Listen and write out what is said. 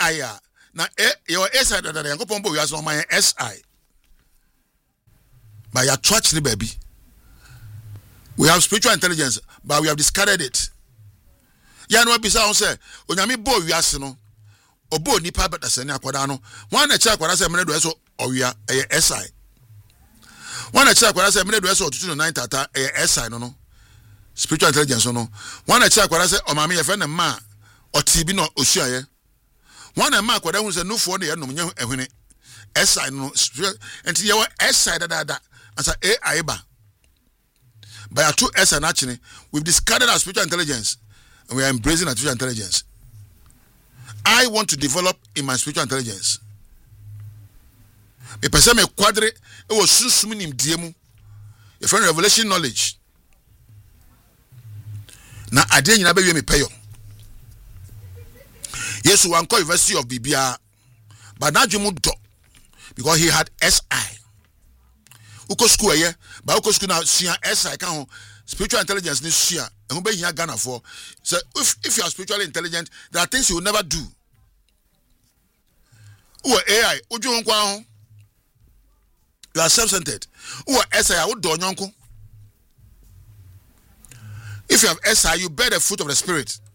AI na your SI that the Yankopon bo yas on my SI. By your church baby. We have spiritual intelligence, but we have discarded it. Ya no bisa on say onyame bo wiase no obo nipa beta sene akwada no wan na cha akwada say mene do eso owia SI. Wan na cha akwada say mene do eso otutu no 9 tata SI no spiritual intelligence no wan na cha akwada say o mama ye fe ne ma otibi no osuaye wan na ma akwada hu say nufo ne ye no nya ehwene SI no enti ye wa SI da asa AI ba by our true SI and actually we've discarded our spiritual intelligence and we are embracing artificial intelligence. I want to develop in my spiritual intelligence. A person may quadre it was soon in diemu. A friend revelation knowledge. Now I didn't know me pay you. Yes, one call University of BBR, but now you moved because he had SI. Uko school here, but uko school now SI can spiritual intelligence this year. And who be here Ghana for? So if you are spiritually intelligent, there are things you will never do. Who are AI? You are self-centered. Who are SI? If you have SI, you bear the fruit of the spirit.